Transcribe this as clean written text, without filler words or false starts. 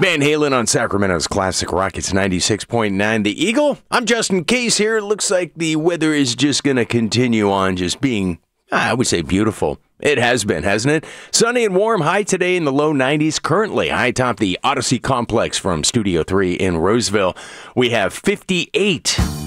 Van Halen on Sacramento's Classic Rock. It's 96.9 The Eagle. I'm Justin Case here. It looks like the weather is just going to continue on just being, I would say, beautiful. It has been, hasn't it? Sunny and warm, high today in the low 90s. Currently, high top the Odyssey Complex from Studio 3 in Roseville. We have 58.